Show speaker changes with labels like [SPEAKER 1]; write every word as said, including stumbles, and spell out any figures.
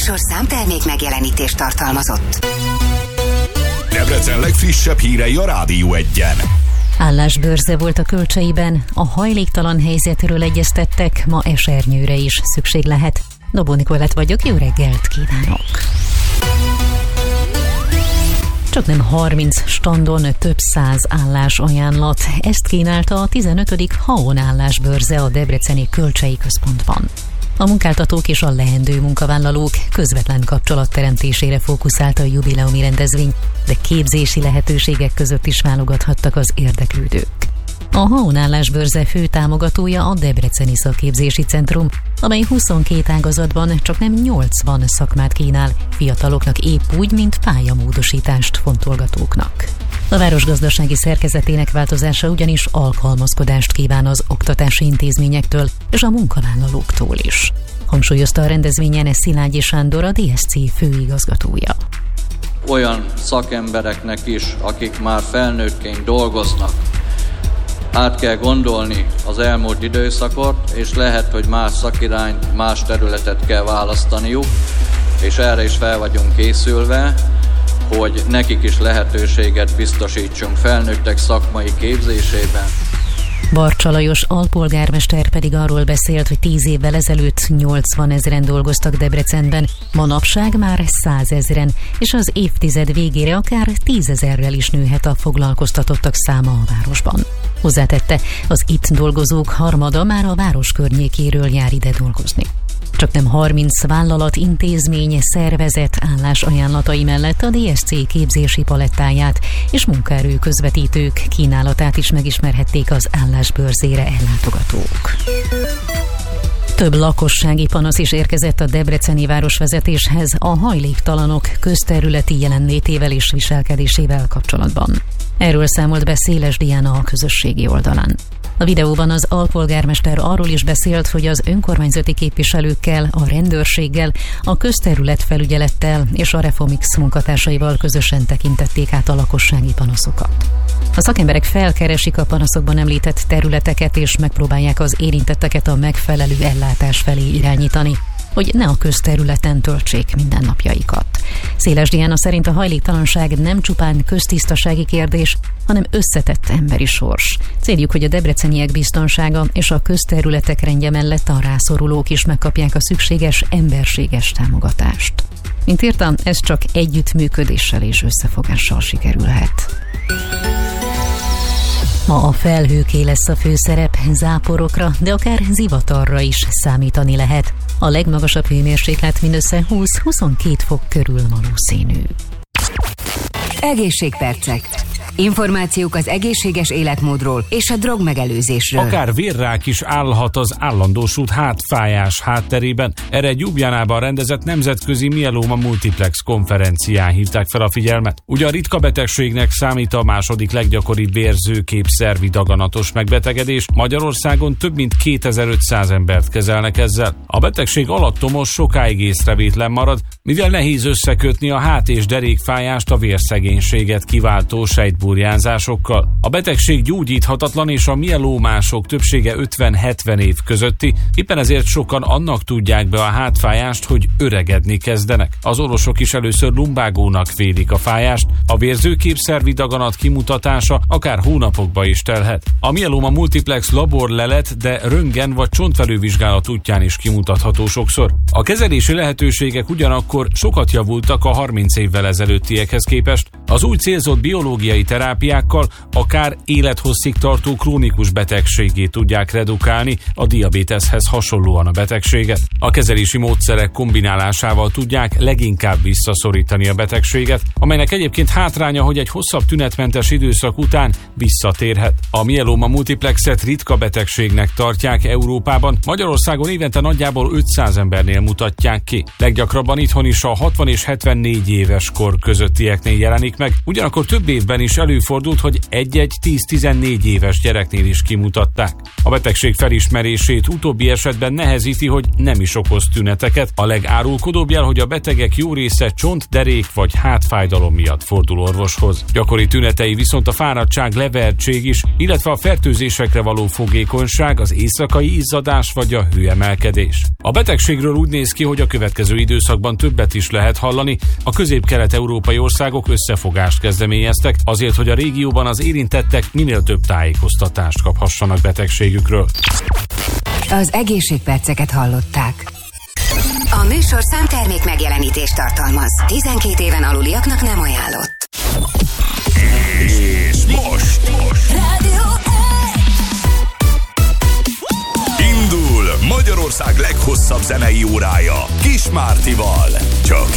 [SPEAKER 1] műsor számtermék megjelenítést tartalmazott.
[SPEAKER 2] Debrecen legfrissebb hírei a Rádió Egyen.
[SPEAKER 3] Állásbőrze volt a Kölcseiben, a hajléktalan helyzetről egyeztettek, ma esernyőre is szükség lehet. Dobó Nikolett vagyok, jó reggelt kívánok! Csak nem harminc standon több száz állásajánlat. Ezt kínálta a tizenötödik Haon állásbőrze a debreceni Kölcsei Központban. A munkáltatók és a leendő munkavállalók közvetlen kapcsolatteremtésére fókuszált a jubileumi rendezvény, de képzési lehetőségek között is válogathattak az érdeklődők. A Haon állásbőrze fő támogatója a Debreceni Szakképzési Centrum, amely huszonkét ágazatban csaknem nyolcvan szakmát kínál, fiataloknak épp úgy, mint pályamódosítást fontolgatóknak. A város gazdasági szerkezetének változása ugyanis alkalmazkodást kíván az oktatási intézményektől és a munkavállalóktól is. Hangsúlyozta a rendezvényen Szilágyi Sándor, a dé es cé főigazgatója.
[SPEAKER 4] Olyan szakembereknek is, akik már felnőttként dolgoznak, át kell gondolni az elmúlt időszakot, és lehet, hogy más szakirányt, más területet kell választaniuk, és erre is fel vagyunk készülve, hogy nekik is lehetőséget biztosítsunk felnőttek szakmai képzésében.
[SPEAKER 3] Barcsa Lajos alpolgármester pedig arról beszélt, hogy tíz évvel ezelőtt nyolcvan ezeren dolgoztak Debrecenben, manapság már százezren, és az évtized végére akár tízezerrel is nőhet a foglalkoztatottak száma a városban. Hozzátette, az itt dolgozók harmada már a város környékéről jár ide dolgozni. Csak nem harminc vállalat, intézmény, szervezet állásajánlatai mellett a dé es cé képzési palettáját és munkaerő közvetítők kínálatát is megismerhették az állásbőrzére ellátogatók. Több lakossági panasz is érkezett a debreceni városvezetéshez a hajléktalanok közterületi jelenlétével és viselkedésével kapcsolatban. Erről számolt be Széles Diana a közösségi oldalán. A videóban az alpolgármester arról is beszélt, hogy az önkormányzati képviselőkkel, a rendőrséggel, a közterületfelügyelettel és a Reformix munkatársaival közösen tekintették át a lakossági panaszokat. A szakemberek felkeresik a panaszokban említett területeket és megpróbálják az érintetteket a megfelelő ellátás felé irányítani, hogy ne a közterületen töltsék mindennapjaikat. Széles Diana szerint a hajléktalanság nem csupán köztisztasági kérdés, hanem összetett emberi sors. Céljuk, hogy a debreceniek biztonsága és a közterületek rendje mellett a rászorulók is megkapják a szükséges emberséges támogatást. Mint írtam, ez csak együttműködéssel és összefogással sikerülhet. Ma a felhőké lesz a főszerep, záporokra, de akár zivatarra is számítani lehet. A legmagasabb hőmérséklet mindössze húsz-huszonkét fok körül valószínű.
[SPEAKER 1] Egészségpercek. Információk az egészséges életmódról és a drogmegelőzésről.
[SPEAKER 5] Akár vérrák is állhat az állandósult hátfájás hátterében. Erre egy Ljubljánában rendezett nemzetközi mieloma multiplex konferencián hívták fel a figyelmet. Ugye a ritka betegségnek számít a második leggyakoribb vérzőképszervi daganatos megbetegedés. Magyarországon több mint kétezer-ötszáz embert kezelnek ezzel. A betegség alattomos, sokáig észrevétlen marad, mivel nehéz összekötni a hát- és derékfájást a vérszegénységet kiváltó sejtburjánzásokkal. A betegség gyógyíthatatlan, és a mielómások többsége ötven-hetven év közötti, éppen ezért sokan annak tudják be a hátfájást, hogy öregedni kezdenek. Az orvosok is először lumbágónak vélik a fájást, a vérzőképszervi daganat kimutatása akár hónapokba is telhet. A mieloma multiplex laborlelet, de röntgen vagy csontfelülvizsgálat útján is kimutatható sokszor. A kezelési lehetőségek ugyanakkor sokat javultak a harminc évvel ezelőttiekhez képest. Az új célzott biológiai terápiákkal akár élethosszig tartó krónikus betegségét tudják redukálni, a diabéteszhez hasonlóan a betegséget. A kezelési módszerek kombinálásával tudják leginkább visszaszorítani a betegséget, amelynek egyébként hátránya, hogy egy hosszabb tünetmentes időszak után visszatérhet. A mieloma multiplexet ritka betegségnek tartják Európában, Magyarországon évente nagyjából ötszáz embernél mutatják ki. Leggyakrabban itthon is a hatvan és hetvennégy éves kor közöttieknél jelenik meg, ugyanakkor több évben is elő előfordult, hogy egy-egy tíz-tizennégy éves gyereknél is kimutatták. A betegség felismerését utóbbi esetben nehezíti, hogy nem is okoz tüneteket. A legárulkodóbb jel, hogy a betegek jó része csont, derék vagy hátfájdalom miatt fordul orvoshoz. Gyakori tünetei viszont a fáradtság, levertség is, illetve a fertőzésekre való fogékonyság, az éjszakai izzadás vagy a hőemelkedés. A betegségről úgy néz ki, hogy a következő időszakban többet is lehet hallani. A közép-kelet-európai országok összefogást kezdeményeztek azért, hogy a régióban az érintettek minél több tájékoztatást kaphassanak betegségükről.
[SPEAKER 1] Az egészségperceket hallották.
[SPEAKER 6] A műsorszám termék megjelenítést tartalmaz. tizenkét éven aluliaknak nem ajánlott.
[SPEAKER 2] És most, most.
[SPEAKER 6] Rádió
[SPEAKER 2] Indul Magyarország leghosszabb zenei órája Kis Mártival. Csak